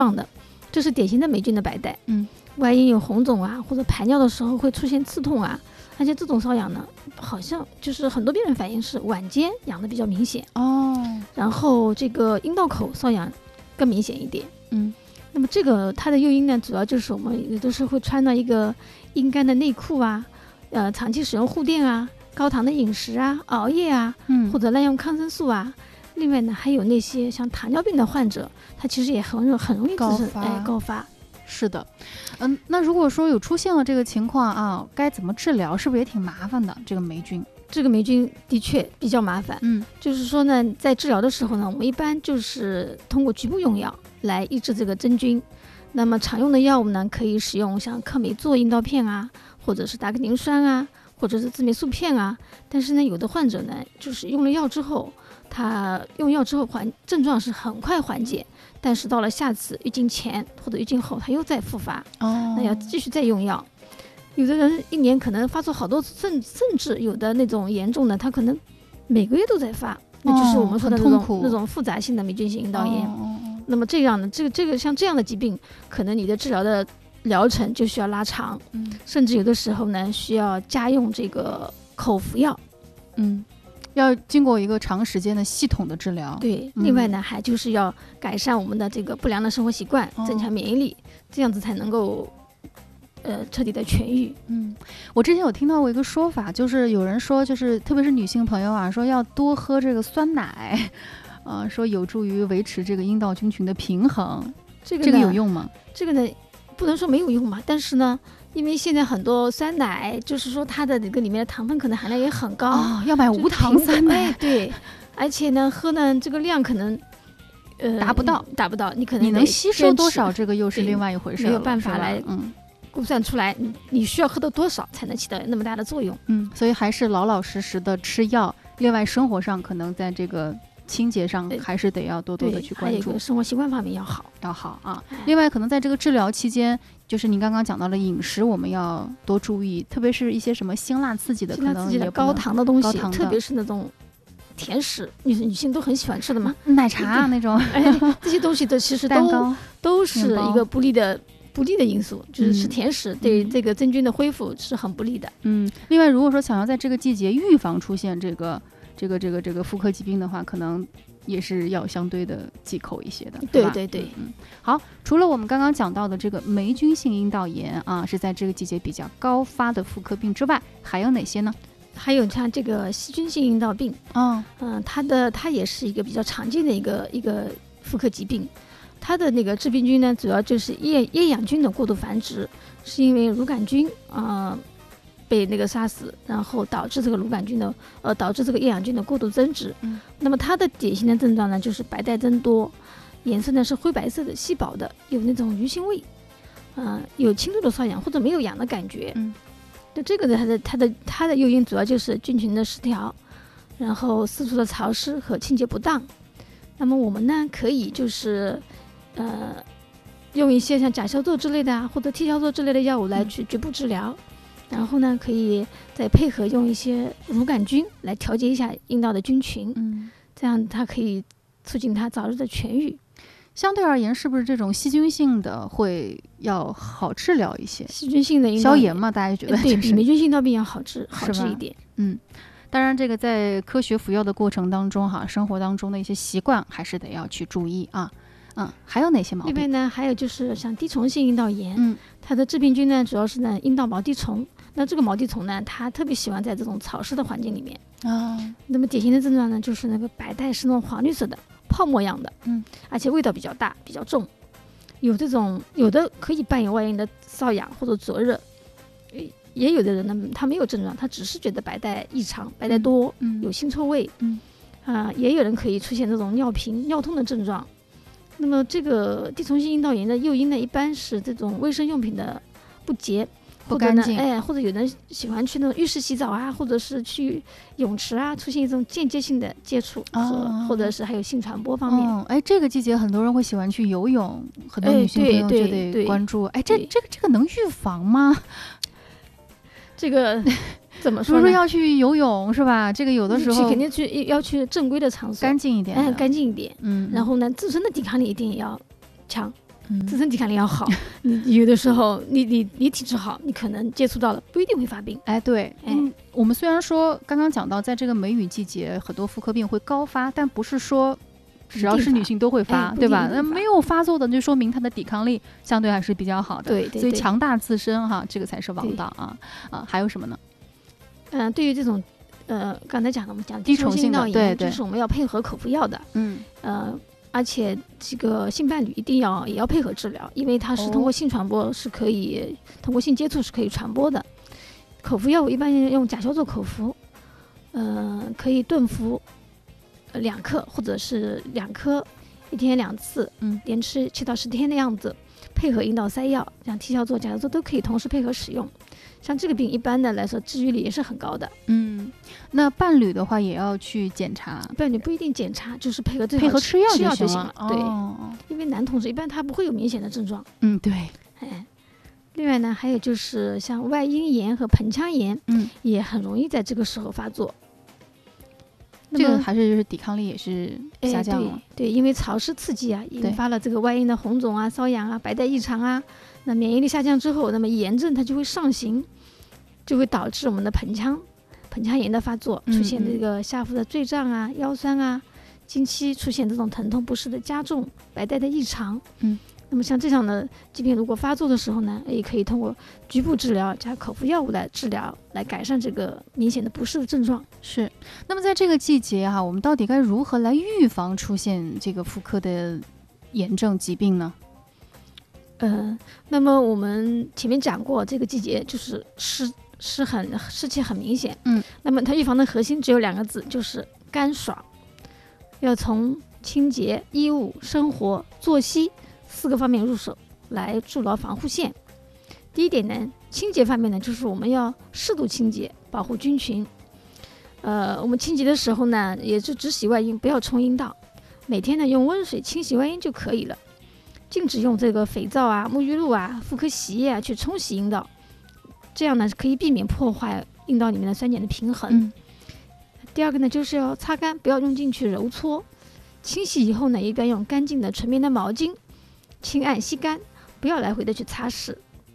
状的，这是典型的霉菌的白带。外阴有红肿啊，或者排尿的时候会出现刺痛啊，而且这种瘙痒呢，好像就是很多病人反映是晚间痒的比较明显然后这个阴道口瘙痒更明显一点。那么这个它的诱因呢，主要就是我们有的时候会穿到一个阴干的内裤啊，长期使用护垫啊，高糖的饮食啊，熬夜啊，或者滥用抗生素啊。另外呢，还有那些像糖尿病的患者，他其实也很容易高发。 是的，那如果说有出现了这个情况啊，该怎么治疗？是不是也挺麻烦的？这个霉菌的确比较麻烦。就是说呢，在治疗的时候呢，我们一般就是通过局部用药来抑制这个真菌。那么常用的药物呢，可以使用像克美唑阴道片啊，或者是达克宁酸啊，或者是自霉素片啊。但是呢，有的患者呢，就是用了药之后，症状是很快缓解，但是到了下次月经前或者月经后，他又再复发。那要继续再用药。有的人一年可能发作好多次，甚至有的那种严重的，他可能每个月都在发，那就是我们说的那种复杂性的霉菌性阴道炎。那么这样的这个像这样的疾病，可能你的治疗的疗程就需要拉长，甚至有的时候呢需要加用这个口服药。 要经过一个长时间的系统的治疗。 对，另外呢还就是要改善我们的这个不良的生活习惯，增强免疫力，这样子才能够彻底的痊愈。 我之前有听到过一个说法，就是有人说，就是特别是女性朋友啊，说要多喝这个酸奶，说有助于维持这个阴道菌群的平衡。这个有用吗？ 这个呢不能说没有用嘛，但是呢，因为现在很多酸奶，就是说它的这个里面的糖分可能含量也很高， 要买无糖酸奶。 对，而且呢喝呢这个量可能达不到，你能吸收多少，这个又是另外一回事， 没有办法来估算出来你需要喝到多少才能起到那么大的作用。 所以还是老老实实的吃药，另外生活上可能在这个清洁上还是得要多多的去关注， 生活习惯方面要好啊。另外可能在这个治疗期间，就是您刚刚讲到了饮食我们要多注意，特别是一些什么辛辣刺激的可能也高糖的东西，特别是那种甜食，女性都很喜欢吃的嘛， 奶茶那种这些东西的其实都是一个不利的因素，就是吃甜食对这个真菌的恢复是很不利的。 另外如果说想要在这个季节预防出现这个妇科疾病的话，可能也是要相对的忌口一些的。 对。 好，除了我们刚刚讲到的这个霉菌性阴道炎啊，是在这个季节比较高发的妇科病之外，还有哪些呢？ 还有像这个细菌性阴道病，它也是一个比较常见的一个妇科疾病。它的那个致病菌呢，主要就是厌氧菌的过度繁殖，是因为乳杆菌被那个杀死，然后导致这个厌氧菌的过度增殖。那么它的典型的症状呢，就是白带增多，颜色呢是灰白色的、细薄的，有那种鱼腥味，有轻度的瘙痒或者没有痒的感觉。那这个呢，它的诱因主要就是菌群的失调，然后四处的潮湿和清洁不当。那么我们呢，可以就是用一些像甲硝唑之类的啊，或者 T 硝唑之类的药物来去局部治疗。然后呢，可以再配合用一些乳杆菌来调节一下阴道的菌群，这样它可以促进它早日的痊愈。 相对而言，是不是这种细菌性的会要好治疗一些？ 细菌性的消炎嘛，大家觉得对，比霉菌性阴道病要好治一点。 当然这个在科学服药的过程当中生活当中的一些习惯还是得要去注意啊。还有哪些毛病？ 另外呢，还有就是像滴虫性阴道炎，它的致病菌呢主要是呢阴道毛滴虫。那这个毛滴虫呢，它特别喜欢在这种潮湿的环境里面。那么典型的症状呢，就是那个白带是那种黄绿色的泡沫样的，而且味道比较大、比较重，有的可以伴有外阴的瘙痒或者灼热，也有的人呢，他没有症状，他只是觉得白带异常，白带多，有腥臭味，也有人可以出现这种尿频、尿痛的症状。那么这个滴虫性阴道炎的诱因呢，一般是这种卫生用品的不洁。 不干净， 或者有人喜欢去那种浴室洗澡啊，或者是去泳池啊，出现一种间接性的接触，或者是还有性传播方面。 这个季节很多人会喜欢去游泳，很多女性朋友就得关注。这个能预防吗？ 这个怎么说呢？ 比如说要去游泳是吧？这个有的时候肯定要去正规的场所， 干净一点， 干净一点。然后呢，自身的抵抗力一定也要强。 自身抵抗力要好。你有的时候你体质好，你可能接触到了不一定会发病。 对，我们虽然说刚刚讲到，在这个梅雨季节，很多妇科病会高发，但不是说只要是女性都会发，对吧？那没有发作的，就说明她的抵抗力相对还是比较好的。 对， 所以强大自身哈，这个才是王道啊。还有什么呢？ 对于这种刚才讲的，我们讲低虫性的，对， 就是我们要配合口服药的。而且这个性伴侣也要配合治疗，因为它是通过性传播，是可以通过性接触是可以传播的。口服药物一般用甲硝唑口服，可以顿服2克或者是2颗，1天2次，连吃7到10天的样子，配合阴道塞药，像替硝唑、甲硝唑都可以同时配合使用。像这个病一般的来说治愈率也是很高的。 那伴侣的话也要去检查？伴侣不一定检查，就是配合吃药就行了。对，因为男同志一般他不会有明显的症状。 对。 另外呢，还有就是像外阴炎和盆腔炎，也很容易在这个时候发作。 这个还是就是抵抗力也是下降了。 对，因为潮湿刺激啊，引发了这个外阴的红肿啊、瘙痒啊、白带异常啊。那免疫力下降之后，那么炎症它就会上行，就会导致我们的盆腔炎的发作，出现这个下腹的坠胀啊、腰酸啊，经期出现这种疼痛不适的加重、白带的异常。那么像这样的疾病如果发作的时候呢，也可以通过局部治疗加口服药物来治疗，来改善这个明显的不适的症状。 是。那么在这个季节哈，我们到底该如何来预防出现这个妇科的炎症疾病呢？ 那么我们前面讲过，这个季节就是湿气很明显。那么它预防的核心只有2个字，就是干爽。要从清洁、衣物、生活、作息4个方面入手，来筑牢防护线。第一点呢，清洁方面呢，就是我们要适度清洁，保护菌群。我们清洁的时候呢，也是只洗外阴，不要冲阴道。每天呢，用温水清洗外阴就可以了。禁止用这个肥皂啊、沐浴露啊、妇科洗液啊去冲洗阴道，这样呢可以避免破坏阴道里面的酸碱的平衡。第2个呢，就是要擦干，不要用劲去揉搓。清洗以后呢，一般用干净的纯棉的毛巾轻按吸干，不要来回的去擦拭。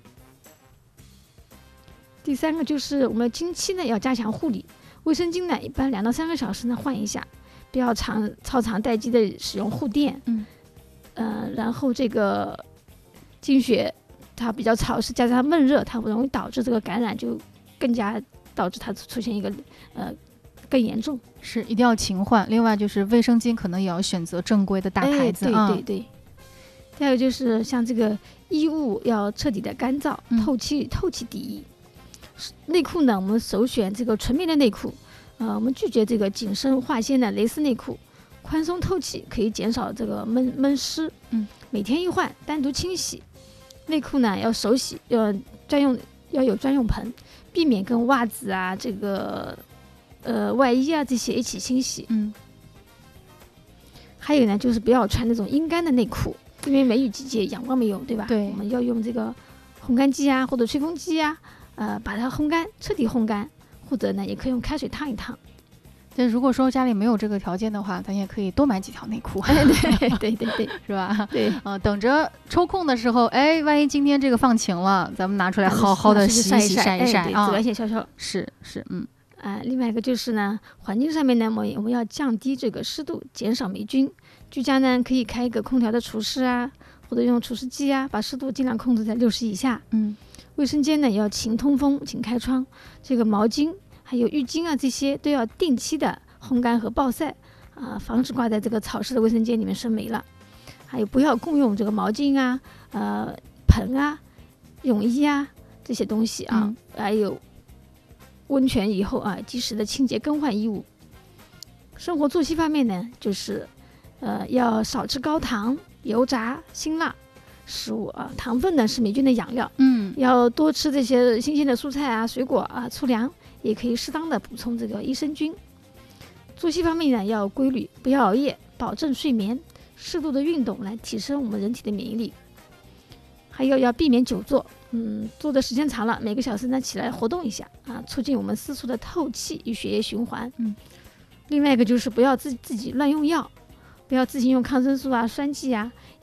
第3个就是我们经期呢要加强护理，卫生巾呢一般2到3个小时呢换一下，不要超长待机的使用护垫。然后这个经血它比较潮湿，加上闷热，它容易导致这个感染，就更加导致它出现一个更严重。 是，一定要勤换。另外就是卫生巾可能也要选择正规的大牌子。 对。第2个就是像这个衣物要彻底的干燥，透气抵衣。内裤呢，我们首选这个纯棉的内裤，我们拒绝这个紧身化纤的蕾丝内裤。宽松透气，可以减少这个闷湿。每天一换，单独清洗。内裤呢要手洗，要有专用盆，避免跟袜子啊、这个外衣啊这些一起清洗。还有呢，就是不要穿那种阴干的内裤，因为梅雨季节阳光没有，对吧？ 对， 我们要用这个烘干机啊或者吹风机啊，把它烘干，彻底烘干，或者呢也可以用开水烫一烫。 但如果说家里没有这个条件的话，咱也可以多买几条内裤。 对， 是吧？ 对， 等着抽空的时候，万一今天这个放晴了，咱们拿出来好好的洗一晒紫外线消消。 是， 另外一个就是呢，环境上面呢，我们要降低这个湿度，减少霉菌。居家呢可以开一个空调的除湿啊，或者用除湿机啊，把湿度尽量控制在60以下。卫生间呢也要勤通风，勤开窗。这个毛巾还有浴巾啊，这些都要定期的烘干和暴晒防止挂在这个潮湿的卫生间里面生霉了。还有不要共用这个毛巾啊、盆啊、泳衣啊这些东西啊。还有温泉以后及时的清洁更换衣物。生活作息方面呢，就是要少吃高糖、油炸、辛辣食物糖分呢是霉菌的养料。要多吃这些新鲜的蔬菜啊、水果啊、粗粮。也可以适当的补充这个益生菌。作息方面呢要规律，不要熬夜，保证睡眠，适度的运动来提升我们人体的免疫力。还有要避免久坐，坐的时间长了，每个小时呢起来活动一下促进我们私处的透气与血液循环。另外一个就是不要自己乱用药，不要自行用抗生素啊、栓剂啊，有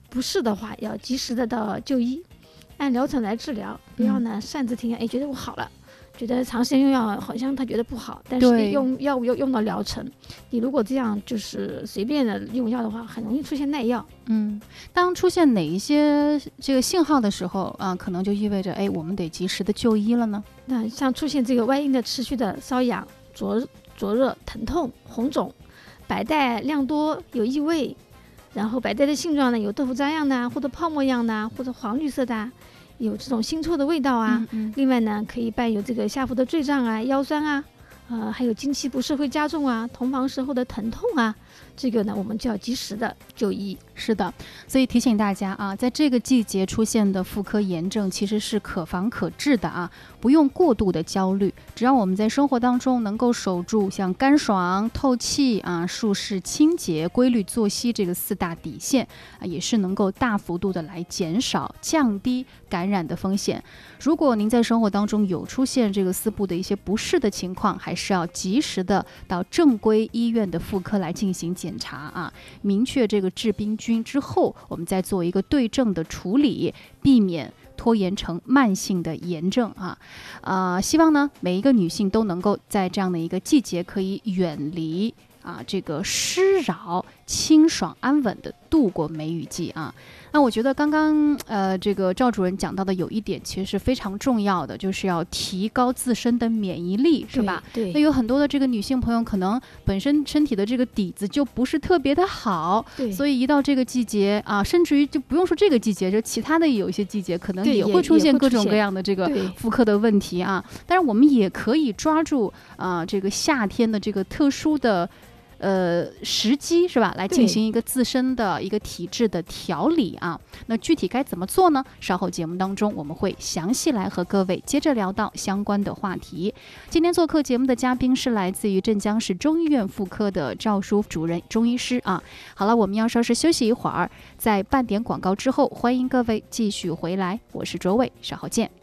不适的话，要及时的到就医，按疗程来治疗，不要呢擅自停药。觉得我好了，觉得长时间用药好像他觉得不好，但是用药物又用到疗程，你如果这样就是随便的用药的话，很容易出现耐药。 当出现哪一些这个信号的时候啊，可能就意味着我们得及时的就医了呢？ 那像出现这个外阴的持续的瘙痒、灼热、疼痛、红肿，白带量多有异味，然后白带的性状呢有豆腐渣样的，或者泡沫样的，或者黄绿色的，有这种腥臭的味道啊。另外呢，可以伴有这个下腹的坠胀啊、腰酸啊，还有经期不适会加重啊，同房时候的疼痛啊，这个呢我们就要及时的就医。 是的，所以提醒大家啊，在这个季节出现的妇科炎症其实是可防可治的啊，不用过度的焦虑。只要我们在生活当中能够守住像干爽、透气啊、舒适、清洁、规律作息这个4大底线啊，也是能够大幅度的来减少、降低感染的风险。如果您在生活当中有出现这个丝部的一些不适的情况，还是要及时的到正规医院的妇科来进行检查啊，明确这个致病菌之后，我们再做一个对症的处理，避免拖延成慢性的炎症啊。希望呢每一个女性都能够在这样的一个季节可以远离这个湿扰，清爽安稳的度过梅雨季啊。那我觉得刚刚这个赵主任讲到的有一点其实是非常重要的，就是要提高自身的免疫力，是吧？ 对。 那有很多的这个女性朋友可能本身身体的这个底子就不是特别的好，所以一到这个季节啊，甚至于就不用说这个季节，就其他的有一些季节可能也会出现各种各样的这个妇科的问题啊。但是我们也可以抓住这个夏天的这个特殊的时机，是吧，来进行一个自身的一个体质的调理啊。那具体该怎么做呢？稍后节目当中我们会详细来和各位接着聊到相关的话题。今天做客节目的嘉宾是来自于镇江市中医院妇科的赵淑主任中医师啊。好了，我们要稍事休息一会儿，在半点广告之后，欢迎各位继续回来，我是卓伟，稍后见。